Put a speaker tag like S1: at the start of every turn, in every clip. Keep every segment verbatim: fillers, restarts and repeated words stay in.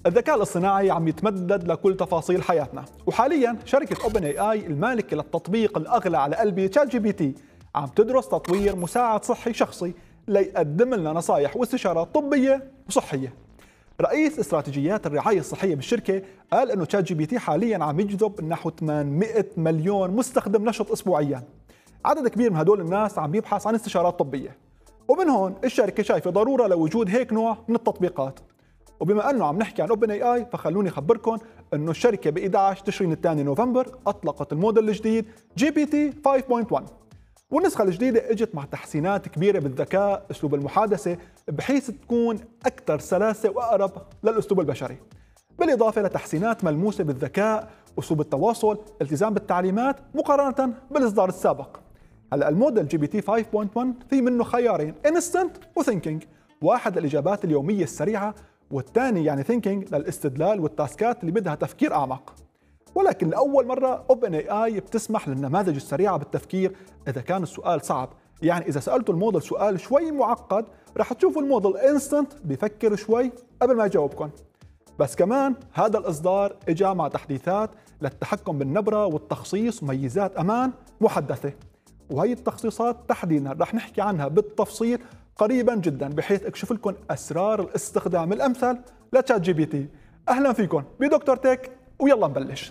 S1: الذكاء الاصطناعي عم يتمدد لكل تفاصيل حياتنا، وحاليا شركة اوبن اي اي المالكة للتطبيق الأغلى على قلبي تشات جي بي تي عم تدرس تطوير مساعد صحي شخصي ليقدم لنا نصائح واستشارات طبية وصحية. رئيس استراتيجيات الرعاية الصحية بالشركة قال انه تشات جي بي تي حاليا عم يجذب نحو ثمانمئة مليون مستخدم نشط اسبوعيا. عدد كبير من هدول الناس عم يبحث عن استشارات طبية، ومن هون الشركة شايفة ضرورة لوجود هيك نوع من التطبيقات. وبما انه عم نحكي عن اوبن اي اي فخلوني اخبركم انه الشركه ب إحدى عشر تشرين الثاني نوفمبر اطلقت الموديل الجديد جي بي تي خمسة نقطة واحد، والنسخه الجديده اجت مع تحسينات كبيره بالذكاء اسلوب المحادثه بحيث تكون اكثر سلاسه واقرب للاسلوب البشري، بالاضافه لتحسينات ملموسه بالذكاء اسلوب التواصل التزام بالتعليمات مقارنه بالاصدار السابق. هلا الموديل جي بي تي خمسة نقطة واحد في منه خيارين انستنت وثينكينج، واحد للاجابات اليوميه السريعه والثاني يعني ثينكينج للاستدلال والتاسكات اللي بدها تفكير اعمق. ولكن لاول مره اوبن اي اي بتسمح للنماذج السريعه بالتفكير اذا كان السؤال صعب، يعني اذا سالتوا الموديل سؤال شوي معقد رح تشوفوا الموديل انستنت بيفكر شوي قبل ما يجاوبكم. بس كمان هذا الاصدار اجى مع تحديثات للتحكم بالنبره والتخصيص وميزات امان محدثه، وهي التخصيصات تحديدا رح نحكي عنها بالتفصيل قريبا جدا بحيث اكشف لكم اسرار الاستخدام الامثل لتشات جي بي تي. اهلا فيكم بدكتور تك ويلا نبلش.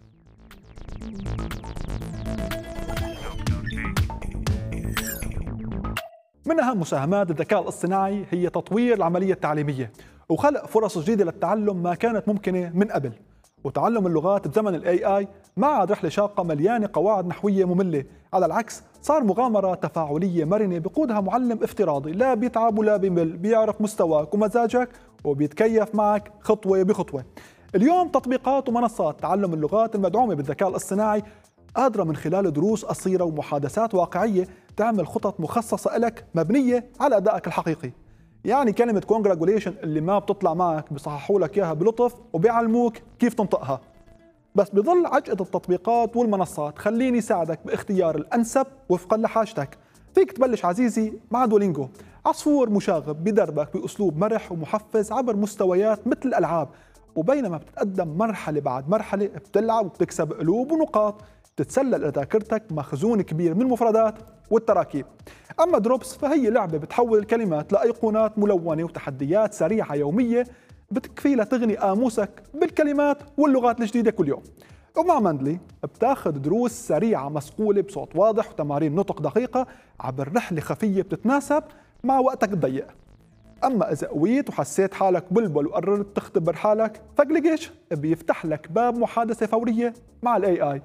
S1: من اهم مساهمات الذكاء الاصطناعي هي تطوير العمليه التعليميه وخلق فرص جديده للتعلم ما كانت ممكنه من قبل. وتعلم اللغات بزمن الاي اي ما عاد رحله شاقه مليانه قواعد نحويه ممله، على العكس صار مغامره تفاعليه مرنه بقودها معلم افتراضي لا بيتعب ولا بيمل، بيعرف مستواك ومزاجك وبيتكيف معك خطوه بخطوه. اليوم تطبيقات ومنصات تعلم اللغات المدعومه بالذكاء الاصطناعي قادره من خلال دروس قصيره ومحادثات واقعيه تعمل خطط مخصصه لك مبنيه على ادائك الحقيقي. يعني كلمة كونجراتوليشن اللي ما بتطلع معك بيصححوا لك اياها بلطف وبيعلموك كيف تنطقها. بس بظل عجقة التطبيقات والمنصات خليني ساعدك باختيار الأنسب وفقا لحاجتك. فيك تبلش عزيزي مع دولينجو، عصفور مشاغب بدربك بأسلوب مرح ومحفز عبر مستويات مثل الألعاب، وبينما بتتقدم مرحلة بعد مرحلة بتلعب وبتكسب قلوب ونقاط، تتسلل لذاكرتك مخزون كبير من المفردات والتراكيب. أما دروبس فهي لعبة بتحول الكلمات لأيقونات ملونة وتحديات سريعة يومية بتكفي لتغني قاموسك بالكلمات واللغات الجديدة كل يوم. ومع مندلي بتاخذ دروس سريعة مسقولة بصوت واضح وتمارين نطق دقيقة عبر رحلة خفية بتتناسب مع وقتك الضيق. أما إذا قويت وحسيت حالك بلبل وقررت تختبر حالك فقلقش بيفتح لك باب محادثة فورية مع الاي اي،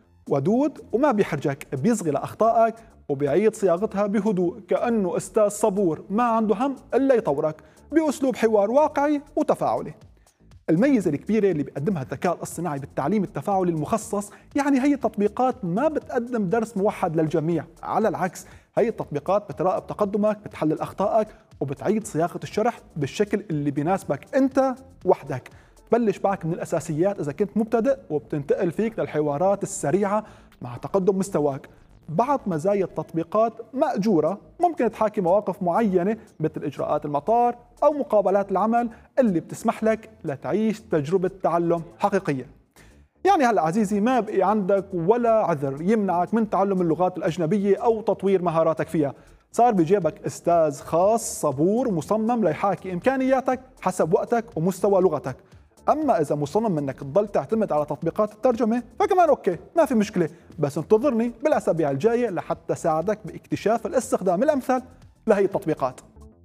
S1: ودود وما بيحرجك، بيصغي لأخطائك وبيعيد صياغتها بهدوء كأنه أستاذ صبور ما عنده هم إلا يطورك بأسلوب حوار واقعي وتفاعلي. الميزة الكبيرة اللي بيقدمها الذكاء الاصطناعي بالتعليم التفاعلي المخصص يعني هي التطبيقات ما بتقدم درس موحد للجميع، على العكس هي التطبيقات بتراقب تقدمك، بتحلل أخطائك وبتعيد صياغة الشرح بالشكل اللي بيناسبك أنت وحدك. بلش معك من الأساسيات إذا كنت مبتدئ وبتنتقل فيك للحوارات السريعة مع تقدم مستواك. بعض مزايا التطبيقات مأجورة ممكن تحاكي مواقف معينة مثل إجراءات المطار أو مقابلات العمل اللي بتسمح لك لتعيش تجربة تعلم حقيقية. يعني هلأ عزيزي ما بقي عندك ولا عذر يمنعك من تعلم اللغات الأجنبية أو تطوير مهاراتك فيها. صار بجيبك أستاذ خاص صبور مصمم ليحاكي إمكانياتك حسب وقتك ومستوى لغتك. أما إذا مصمم منك تضل تعتمد على تطبيقات الترجمة فكمان أوكي ما في مشكلة، بس انتظرني بالأسابيع الجاية لحتى ساعدك باكتشاف الاستخدام الأمثل لهي التطبيقات.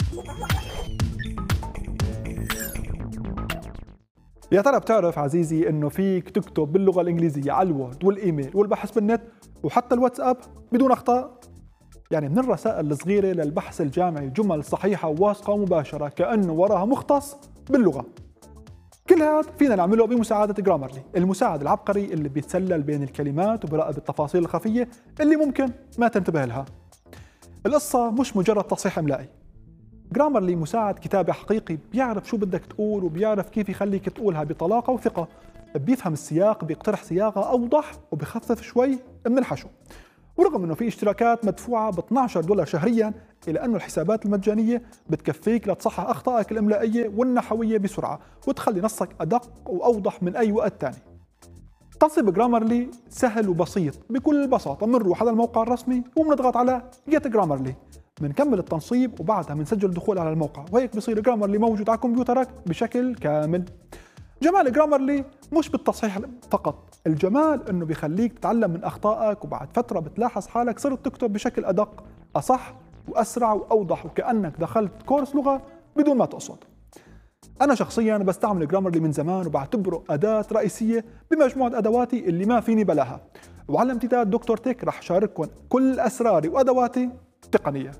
S1: يا ترى بتعرف عزيزي إنه فيك تكتب باللغة الإنجليزية على الوورد والإيميل والبحث بالنت وحتى الواتساب بدون أخطاء؟ يعني من الرسائل الصغيرة للبحث الجامعي جمل صحيحة وواثقة ومباشرة كأنه وراها مختص باللغة. كل هذا فينا نعمله بمساعدة جرامرلي، المساعد العبقري اللي بيتسلل بين الكلمات وبراقب التفاصيل الخفية اللي ممكن ما تنتبه لها. القصة مش مجرد تصحيح إملائي. جرامرلي مساعد كتابة حقيقي بيعرف شو بدك تقول وبيعرف كيف يخليك تقولها بطلاقة وثقة، بيفهم السياق، بيقترح صياغة أوضح وبيخفف شوي من الحشو. ورغم انه في اشتراكات مدفوعه ب اثني عشر دولار شهريا، الا انه الحسابات المجانيه بتكفيك لتصحح اخطائك الاملائيه والنحويه بسرعه وتخلي نصك ادق واوضح من اي وقت ثاني. تنصيب جرامرلي سهل وبسيط بكل بساطه، بنروح على الموقع الرسمي وبنضغط على جيت جرامرلي، بنكمل التنصيب وبعدها بنسجل الدخول على الموقع، وهيك بصير جرامرلي موجود على كمبيوترك بشكل كامل. جمال جرامرلي مش بالتصحيح فقط، الجمال انه بيخليك تتعلم من اخطائك، وبعد فتره بتلاحظ حالك صرت تكتب بشكل ادق، اصح واسرع واوضح، وكانك دخلت كورس لغه بدون ما تقصد. انا شخصيا بستعمل جرامرلي من زمان وبعتبره اداه رئيسيه بمجموعه ادواتي اللي ما فيني بلاها، وعلى امتداد دكتور تك رح شارككم كل اسراري وادواتي التقنيه.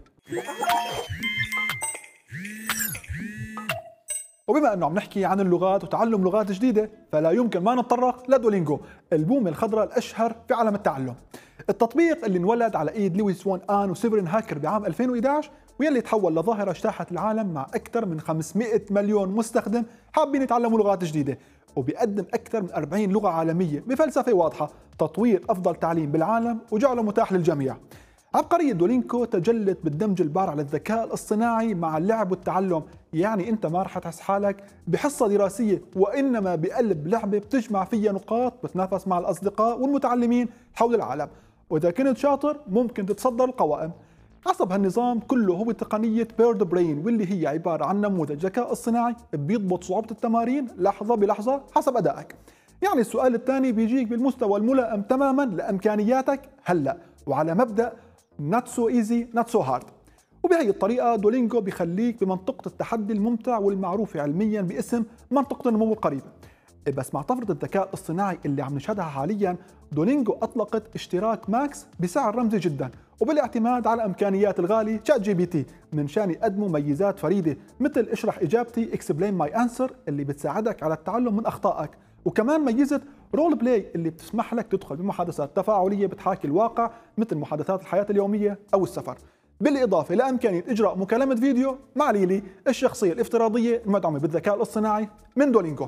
S1: وبما انه عم نحكي عن اللغات وتعلم لغات جديده، فلا يمكن ما نتطرق لدولينجو، البومه الخضراء الاشهر في عالم التعلم. التطبيق اللي انولد على ايد لويس وون آن وسيفرين هاكر بعام ألفين وإحدى عشر، ويلي تحول لظاهره اجتاحت العالم مع اكثر من خمسمئة مليون مستخدم حابين يتعلموا لغات جديده، وبيقدم اكثر من أربعين لغه عالميه بفلسفه واضحه، تطوير افضل تعليم بالعالم وجعله متاح للجميع. عبقرية دولينكو تجلت بالدمج البارع للذكاء الاصطناعي مع اللعب والتعلم، يعني انت ما رح تحس حالك بحصة دراسية، وانما بقلب لعبة بتجمع فيها نقاط بتنافس مع الاصدقاء والمتعلمين حول العالم، واذا كنت شاطر ممكن تتصدر القوائم. حسب هالنظام كله هو تقنية بيرد برين، واللي هي عبارة عن نموذج ذكاء اصطناعي بيضبط صعوبة التمارين لحظة بلحظة حسب ادائك. يعني السؤال الثاني بيجيك بالمستوى الملائم تماما لامكانياتك هلا، وعلى مبدأ not so easy not so hard. وبهي الطريقة دولينجو بيخليك بمنطقة التحدي الممتع والمعروفة علميا باسم منطقة النمو القريبة. بس مع طفرة الذكاء الاصطناعي اللي عم نشهدها حاليا، دولينجو أطلقت اشتراك ماكس بسعر رمزي جدا، وبالاعتماد على إمكانيات الغالي تشات جي بي تي من شان يقدموا ميزات فريدة مثل اشرح إجابتي explain my answer اللي بتساعدك على التعلم من أخطائك، وكمان ميزة رول بلاي اللي بتسمح لك تدخل بمحادثات تفاعلية بتحاكي الواقع مثل محادثات الحياة اليومية أو السفر، بالإضافة لإمكانية إجراء مكالمة فيديو مع ليلي الشخصية الافتراضية المدعومة بالذكاء الاصطناعي من دولينجو.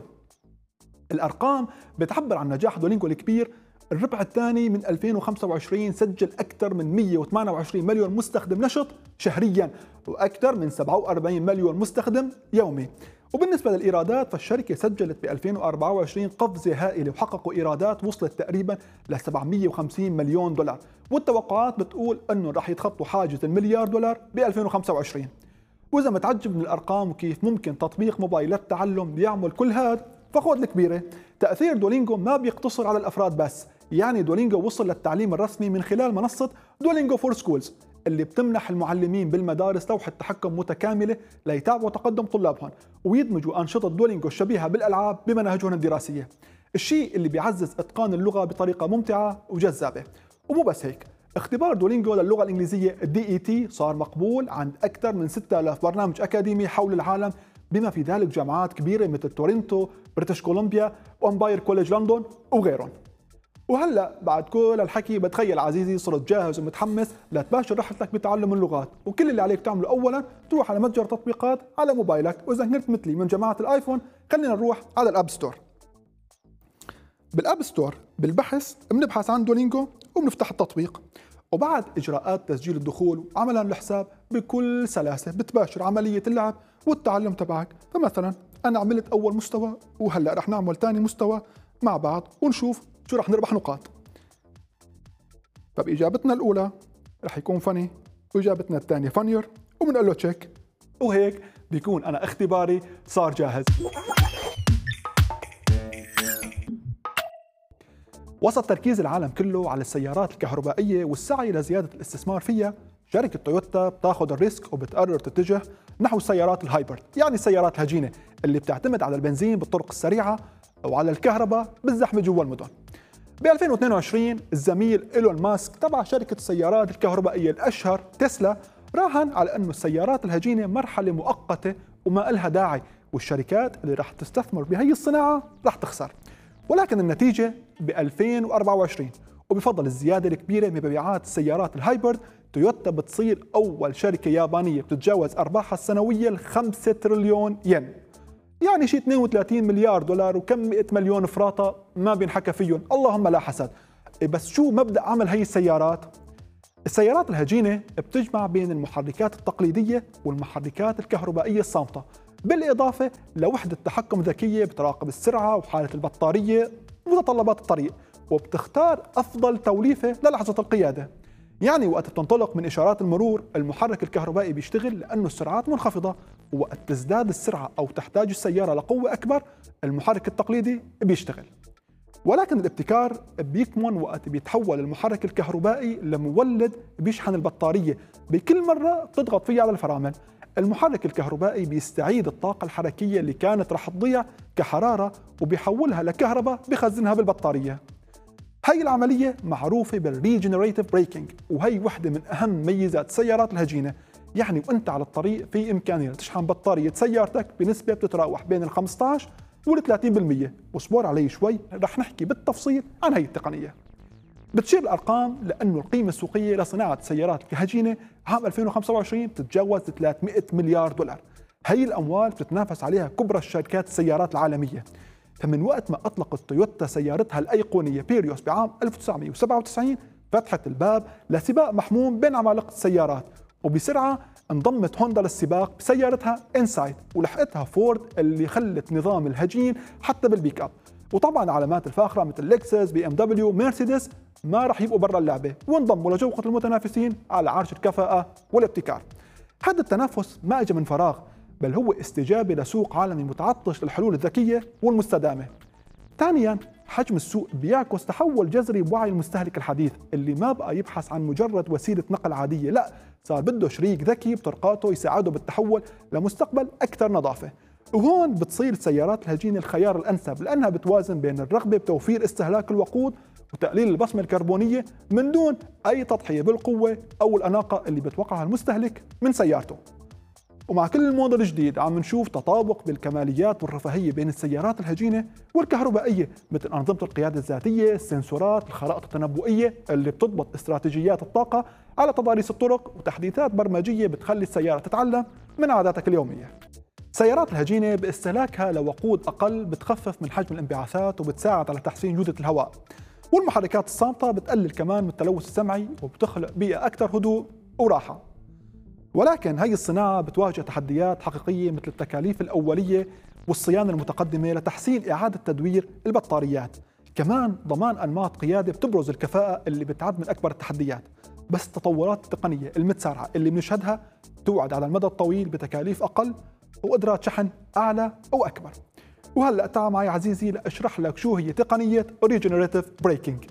S1: الأرقام بتعبر عن نجاح دولينجو الكبير. الربع الثاني من ألفين وخمسة وعشرين سجل أكثر من مئة وثمانية وعشرين مليون مستخدم نشط شهريا، وأكثر من سبعة وأربعين مليون مستخدم يومي. وبالنسبة للإيرادات فالشركة سجلت ب ألفين وأربعة وعشرين قفزة هائلة، وحققوا إيرادات وصلت تقريبا ل سبعمئة وخمسين مليون دولار، والتوقعات بتقول أنه رح يتخطوا حاجز المليار دولار ب ألفين وخمسة وعشرين. وإذا متعجب من الأرقام وكيف ممكن تطبيق موبايل للتعلم يعمل كل هذا، فخذ الكبيرة. تأثير دولينجو ما بيقتصر على الأفراد بس، يعني دولينجو وصل للتعليم الرسمي من خلال منصة دولينجو فور سكولز اللي بتمنح المعلمين بالمدارس لوحة تحكم متكاملة ليتابعوا تقدم طلابهم ويدمجوا أنشطة دولينجو الشبيهة بالألعاب بمناهجهم الدراسية، الشيء اللي بيعزز إتقان اللغة بطريقة ممتعة وجذابة. ومو بس هيك، اختبار دولينجو للغة الإنجليزية الدي إي تي صار مقبول عند أكثر من ستة آلاف برنامج أكاديمي حول العالم، بما في ذلك جامعات كبيرة مثل تورنتو، بريتش كولومبيا، وأمباير كوليج لندن وغيرهم. وهلا بعد كل الحكي بتخيل عزيزي صرت جاهز ومتحمس لتباشر رحلتك بتعلم اللغات، وكل اللي عليك تعمله اولا تروح على متجر تطبيقات على موبايلك، واذا كنت مثلي من جماعه الايفون خلينا نروح على الاب ستور. بالاب ستور بالبحث بنبحث عن دولينجو وبنفتح التطبيق، وبعد اجراءات تسجيل الدخول وعملا الحساب بكل سلاسه بتباشر عمليه اللعب والتعلم تبعك. فمثلا انا عملت اول مستوى، وهلا رح نعمل ثاني مستوى مع بعض ونشوف شو رح نربح نقاط. فبإجابتنا الأولى رح يكون فني، وإجابتنا الثانية فانير، وبنقول له تشيك، وهيك بيكون أنا اختباري صار جاهز. وسط تركيز العالم كله على السيارات الكهربائية والسعي لزيادة الاستثمار فيها، شركة تويوتا بتاخذ الريسك وبتقرر تتجه نحو السيارات الهايبرد، يعني السيارات الهجينة اللي بتعتمد على البنزين بالطرق السريعة أو على الكهرباء بالزحمة جوا المدن. ب ألفين واثنين وعشرين الزميل إيلون ماسك تبع شركة السيارات الكهربائية الأشهر تسلا راهن على أنه السيارات الهجينة مرحلة مؤقتة وما إلها داعي، والشركات اللي راح تستثمر بهي الصناعة راح تخسر. ولكن النتيجة ب ألفين وأربعة وعشرين وبفضل الزيادة الكبيرة بمبيعات السيارات الهايبرد، تويوتا بتصير أول شركة يابانية بتتجاوز أرباحها السنوية الخمسة تريليون ين، يعني شيء اثنين وثلاثين مليار دولار وكم مئة مليون فراطة ما بينحكى فيهم، اللهم لا حسد. بس شو مبدأ عمل هي السيارات؟ السيارات الهجينة بتجمع بين المحركات التقليدية والمحركات الكهربائية الصامتة، بالإضافة لوحدة تحكم ذكية بتراقب السرعة وحالة البطارية ومتطلبات الطريق، وبتختار أفضل توليفة للحظة القيادة. يعني وقت بتنطلق من إشارات المرور، المحرك الكهربائي بيشتغل لأنه السرعات منخفضة، ووقت تزداد السرعة أو تحتاج السيارة لقوة أكبر، المحرك التقليدي بيشتغل. ولكن الابتكار بيكمن وقت بيتحول المحرك الكهربائي لمولد بيشحن البطارية بكل مرة بتضغط فيها على الفرامل. المحرك الكهربائي بيستعيد الطاقة الحركية اللي كانت رح تضيع كحرارة وبيحولها لكهرباء بخزنها بالبطارية. هاي العملية معروفة بالريجنريتيف بريكنج، وهي وحدة من أهم ميزات السيارات الهجينة. يعني وانت على الطريق في إمكانية تشحن بطارية سيارتك بنسبة بتتراوح بين ال خمسة عشر وال ثلاثين بالمئة، واصبر علي شوي رح نحكي بالتفصيل عن هاي التقنية. بتشير الأرقام لأنه القيمة السوقية لصناعة السيارات الهجينة عام ألفين وخمسة وعشرين بتتجاوز ثلاثمئة مليار دولار. هاي الأموال بتتنافس عليها كبرى الشركات السيارات العالمية. فمن وقت ما أطلقت تويوتا سيارتها الأيقونية بيريوس بعام ألف وتسعمئة وسبعة وتسعين فتحت الباب لسباق محموم بين عمالقة السيارات، وبسرعة انضمت هوندا للسباق بسيارتها انسايت، ولحقتها فورد اللي خلت نظام الهجين حتى بالبيك اب. وطبعا علامات الفاخرة مثل لكسس، بي ام دبليو، مرسيدس ما راح يبقوا برا اللعبة، وانضموا لجوقة المتنافسين على عرش الكفاءة والابتكار. هذا التنافس ما اجى من فراغ، بل هو استجابة لسوق عالمي متعطش للحلول الذكية والمستدامة. ثانيا، حجم السوق بيعكس تحول جذري بوعي المستهلك الحديث اللي ما بقى يبحث عن مجرد وسيلة نقل عادية، لا صار بده شريك ذكي بطرقاته يساعده بالتحول لمستقبل أكثر نظافة. وهون بتصير السيارات الهجينة الخيار الأنسب، لأنها بتوازن بين الرغبة بتوفير استهلاك الوقود وتقليل البصمة الكربونية من دون أي تضحية بالقوة أو الأناقة اللي بتوقعها المستهلك من سيارته. ومع كل الموديل الجديد عم نشوف تطابق بالكماليات والرفاهية بين السيارات الهجينة والكهربائية، مثل أنظمة القيادة الذاتية، السنسورات، الخرائط التنبؤية اللي بتضبط استراتيجيات الطاقة على تضاريس الطرق، وتحديثات برمجية بتخلي السيارة تتعلم من عاداتك اليومية. السيارات الهجينة باستهلاكها لوقود أقل بتخفف من حجم الانبعاثات وبتساعد على تحسين جودة الهواء، والمحركات الصامتة بتقلل كمان من التلوث السمعي وبتخلق بيئة أكثر هدوء وراحة. ولكن هي الصناعة بتواجه تحديات حقيقية مثل التكاليف الأولية والصيانة المتقدمة لتحسين إعادة تدوير البطاريات، كمان ضمان أنماط قيادة بتبرز الكفاءة اللي بتعد من أكبر التحديات. بس التطورات التقنية المتسارعة اللي بنشهدها توعد على المدى الطويل بتكاليف أقل وقدرات شحن أعلى أو أكبر. وهلأ تعال معي عزيزي لأشرح لك شو هي تقنية Regenerative Braking.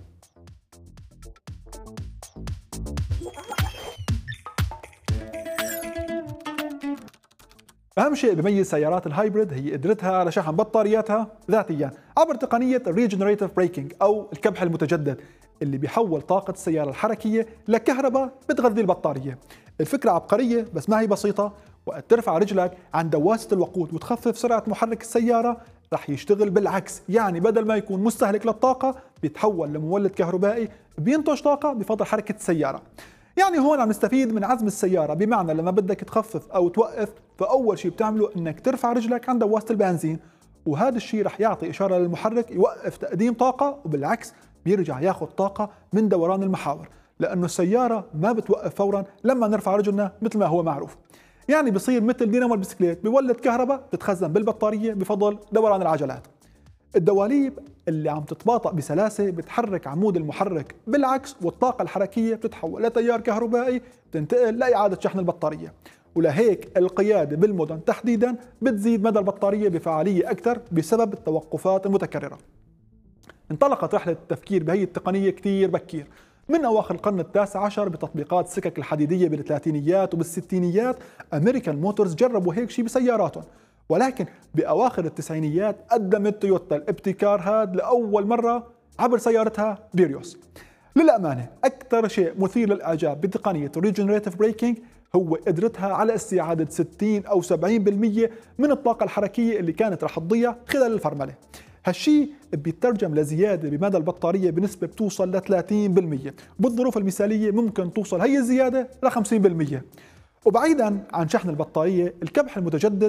S1: أهم شيء بيميز سيارات الهايبريد هي قدرتها على شحن بطارياتها ذاتيا عبر تقنية الريجنريتيف بريكنج أو الكبح المتجدد، اللي بيحول طاقة السيارة الحركية لكهرباء بتغذي البطارية. الفكرة عبقرية بس ما هي بسيطة. وقت ترفع رجلك عن دواسة الوقود وتخفف سرعة محرك السيارة رح يشتغل بالعكس، يعني بدل ما يكون مستهلك للطاقة بيتحول لمولد كهربائي بينتج طاقة بفضل حركة السيارة. يعني هون عم نستفيد من عزم السيارة، بمعنى لما بدك تخفف أو توقف فأول شيء بتعمله إنك ترفع رجلك عن دواسة البنزين، وهذا الشيء رح يعطي إشارة للمحرك يوقف تقديم طاقة، وبالعكس بيرجع ياخذ طاقة من دوران المحاور، لأنه السيارة ما بتوقف فورا لما نرفع رجلنا مثل ما هو معروف. يعني بصير مثل دينامو البسكليت بيولد كهرباء تتخزن بالبطارية بفضل دوران العجلات. الدواليب اللي عم تتباطأ بسلاسة بتحرك عمود المحرك بالعكس، والطاقة الحركية بتتحول لتيار كهربائي بتنتقل لإعادة شحن البطارية. ولهيك القيادة بالمدن تحديدا بتزيد مدى البطارية بفعالية أكثر بسبب التوقفات المتكررة. انطلقت رحلة التفكير بهي التقنية كتير بكير من أواخر القرن التاسع عشر بتطبيقات السكك الحديدية بالثلاثينيات وبالستينيات. أمريكان موتورز جربوا هيك شيء بسياراتهم، ولكن بأواخر التسعينيات قدمت تويوتا الابتكار هذا لأول مرة عبر سيارتها بيريوس. للأمانة أكثر شيء مثير للإعجاب بتقنية الريجنريتيف بريكنج هو قدرتها على استعادة ستين أو سبعين بالمئة من الطاقة الحركية اللي كانت رح تضيع خلال الفرملة. هالشيء بيترجم لزيادة بمدى البطارية بنسبة بتوصل ل ثلاثين بالمئة، بالظروف المثالية ممكن توصل هي الزيادة ل خمسين بالمئة. وبعيدا عن شحن البطارية، الكبح المتجدد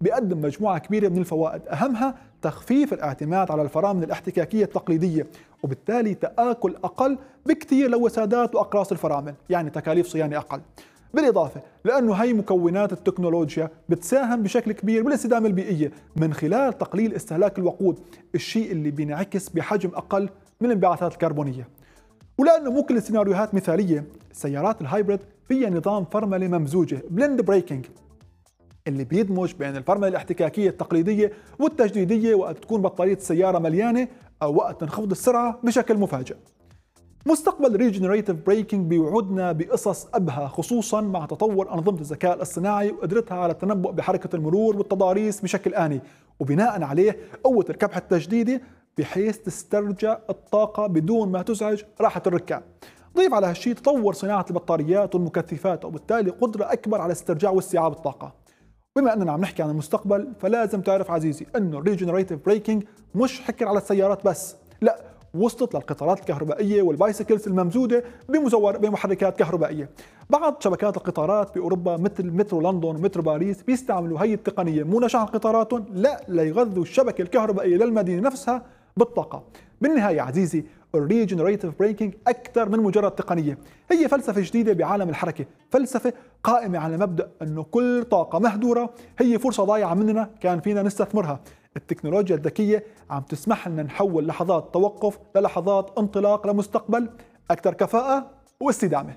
S1: بيقدم مجموعة كبيرة من الفوائد، أهمها تخفيف الاعتماد على الفرامل الاحتكاكية التقليدية، وبالتالي تآكل أقل بكثير لوسادات وأقراص الفرامل، يعني تكاليف صيانة أقل. بالإضافة لأنه هي مكونات التكنولوجيا بتساهم بشكل كبير بالاستدامة البيئية من خلال تقليل استهلاك الوقود، الشيء اللي بينعكس بحجم أقل من الانبعاثات الكربونية. ولأنه مو كل السيناريوهات مثالية، السيارات الهايبريد فيها نظام فرملة ممزوجة بلند بريكنج اللي بيدمج بين الفرملة الاحتكاكية التقليدية والتجديدية وقت تكون بطارية السيارة مليانة أو وقت تنخفض السرعة بشكل مفاجئ. مستقبل ريجنريتيف بريكنج بيوعدنا بقصص أبهى، خصوصا مع تطور أنظمة الذكاء الاصطناعي وقدرتها على التنبؤ بحركة المرور والتضاريس بشكل آني، وبناء عليه قوة الكبح التجديدي بحيث تسترجع الطاقة بدون ما تزعج راحة الركاب. ضيف على هالشيء تطور صناعة البطاريات والمكثفات، وبالتالي قدرة أكبر على استرجاع واستيعاب الطاقة. بما أننا عم نحكي عن المستقبل، فلازم تعرف عزيزي أنه الريجنريتيف بريكنج مش حكر على السيارات بس، لا، وصلت للقطارات الكهربائية والبايسيكلز الممزودة بمزور بمحركات كهربائية. بعض شبكات القطارات بأوروبا مثل مترو لندن ومترو باريس بيستعملوا هي التقنية مو لشحن قطاراتهم، لا، ليغذوا الشبكة الكهربائية للمدينة نفسها بالطاقة. بالنهاية عزيزي، الريجنريتيف بريكنج أكثر من مجرد تقنية، هي فلسفة جديدة بعالم الحركة، فلسفة قائمة على مبدأ أنه كل طاقة مهدورة هي فرصة ضايعة مننا كان فينا نستثمرها. التكنولوجيا الذكية عم تسمح لنا نحول لحظات توقف للحظات انطلاق لمستقبل أكثر كفاءة واستدامة.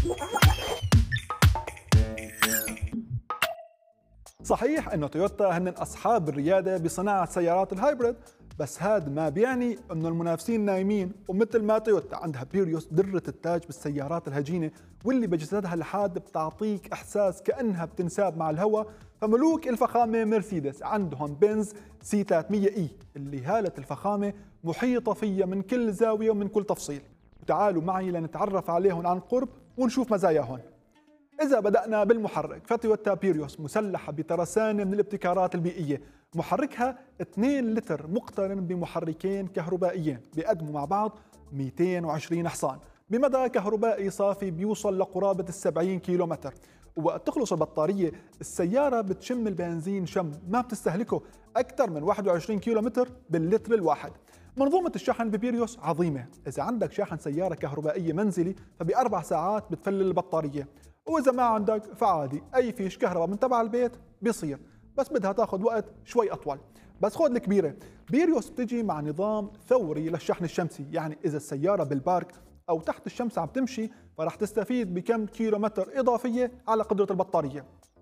S1: صحيح أنه تويوتا هن أصحاب الريادة بصناعة سيارات الهايبريد، بس هذا ما بيعني أنه المنافسين نايمين. ومثل ما تويوتا عندها بيريوس درة التاج بالسيارات الهجينة واللي بجسدها الحاد بتعطيك إحساس كأنها بتنساب مع الهواء، فملوك الفخامة مرسيدس عندهم بنز سي ثلاثمية إي اللي هالة الفخامة محيطة فيها من كل زاوية ومن كل تفصيل. وتعالوا معي لنتعرف عليهم عن قرب ونشوف مزاياهم. إذا بدأنا بالمحرك، فتويوتا بيريوس مسلحة بترسانة من الابتكارات البيئية. محركها اثنين لتر مقترن بمحركين كهربائيين بيقدموا مع بعض مئتين وعشرين حصان بمدى كهربائي صافي بيوصل لقرابة السبعين كيلومتر. ووقت تخلص البطارية السيارة بتشم البنزين شم ما بتستهلكه أكثر من واحد وعشرين كيلومتر باللتر الواحد. منظومة الشحن ببيريوس عظيمة، إذا عندك شاحن سيارة كهربائية منزلي فبأربع ساعات بتفلل البطارية، وإذا ما عندك فعادي أي فيش كهرباء من تبع البيت بيصير، بس بدها تاخذ وقت شوي أطول. بس خذ الكبيرة، بيريوس بتجي مع نظام ثوري للشحن الشمسي، يعني إذا السيارة بالبارك أو تحت الشمس عم تمشي فرح تستفيد بكم كيلومتر إضافية على قدرة البطارية.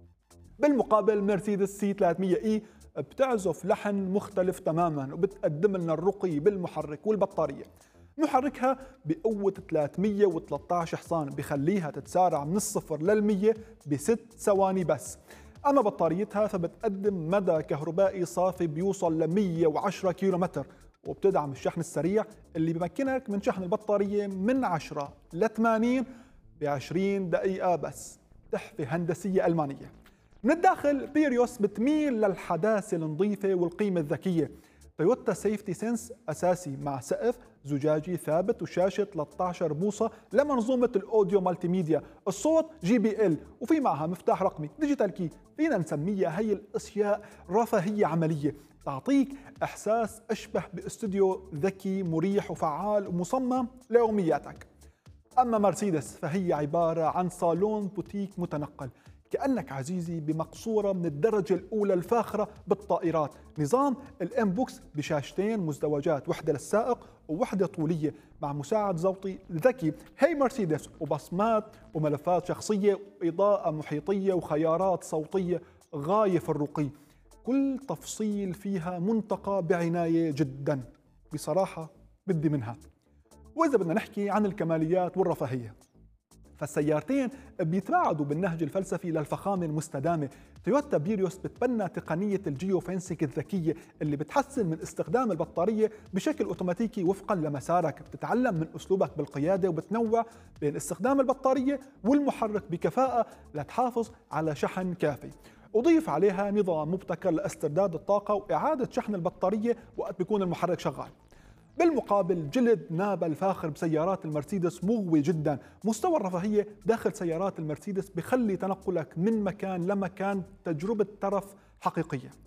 S1: بالمقابل مرسيدس سي ثلاثمية إي بتعزف لحن مختلف تماما وبتقدم لنا الرقي بالمحرك والبطارية. محركها بقوة ثلاثمية وثلاثة عشر حصان بخليها تتسارع من الصفر للمية بست ثواني بس. أما بطاريتها فبتقدم مدى كهربائي صافي بيوصل ل مئة وعشرة كيلومتر، وبتدعم الشحن السريع اللي بمكنك من شحن البطارية من عشرة ل ثمانين ب عشرين دقيقة بس. تحفة هندسية ألمانية. من الداخل بيريوس بتميل للحداثة النظيفة والقيمة الذكية. تويوتا سيفتي سنس أساسي مع سقف زجاجي ثابت وشاشة ثلاثة عشر بوصة لمنظومة الأوديو مالتي ميديا، الصوت جي بي إل، وفي معها مفتاح رقمي ديجيتال كي. فينا نسميها هي الأشياء رفاهية عملية، تعطيك إحساس أشبه باستوديو ذكي مريح وفعال ومصمم ليومياتك. أما مرسيدس فهي عبارة عن صالون بوتيك متنقل، كأنك عزيزي بمقصورة من الدرجة الأولى الفاخرة بالطائرات. نظام الام بوكس بشاشتين مزدوجات، وحدة للسائق ووحدة طولية مع مساعد صوتي ذكي. هي مرسيدس، وبصمات وملفات شخصية وإضاءة محيطية وخيارات صوتية غاية في الرقي. كل تفصيل فيها منتقى بعناية جدا، بصراحة بدي منها. وإذا بدنا نحكي عن الكماليات والرفاهية، فالسيارتين بيتباعدوا بالنهج الفلسفي للفخامة المستدامة. تويوتا بيريوس بتبنى تقنية الجيو فينسينج الذكية اللي بتحسن من استخدام البطارية بشكل أوتوماتيكي وفقا لمسارك. بتتعلم من أسلوبك بالقيادة وبتنوع بين استخدام البطارية والمحرك بكفاءة لتحافظ على شحن كافي. أضيف عليها نظام مبتكر لاسترداد الطاقة وإعادة شحن البطارية وقت بيكون المحرك شغال. بالمقابل جلد نابا الفاخر بسيارات المرسيدس مغوي جدا. مستوى الرفاهية داخل سيارات المرسيدس بخلي تنقلك من مكان لمكان تجربة ترف حقيقية.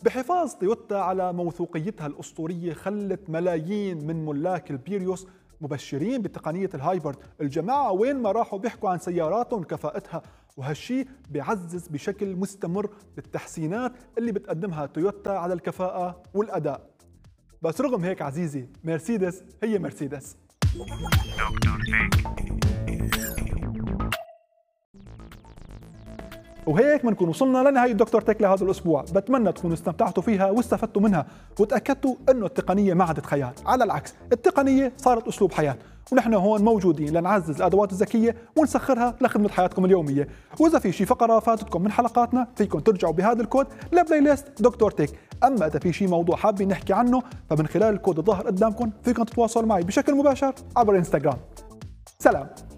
S1: بحفاظ تويوتا على موثوقيتها الأسطورية خلت ملايين من ملاك البيريوس مبشرين بتقنية الهايبرد. الجماعة وين ما راحوا بيحكوا عن سياراتهم وكفاءتها، وهالشي بيعزز بشكل مستمر بالتحسينات اللي بتقدمها تويوتا على الكفاءة والأداء. بس رغم هيك عزيزي، مرسيدس هي مرسيدس. وهيك بنكون وصلنا لنهاية دكتور تك لهذا الأسبوع. بتمنى تكونوا استمتعتوا فيها واستفدتوا منها وتأكدتوا أنه التقنية ما عادت خيال، على العكس التقنية صارت أسلوب حياة، ونحن هون موجودين لنعزز الأدوات الذكية ونسخرها لخدمة حياتكم اليومية. وإذا في شي فقرة فاتتكم من حلقاتنا فيكم ترجعوا بهذا الكود لبلاي ليست دكتور تك. أما إذا في شي موضوع حابين نحكي عنه فمن خلال الكود الظاهر قدامكم فيكم تتواصلوا معي بشكل مباشر عبر انستغرام. سلام.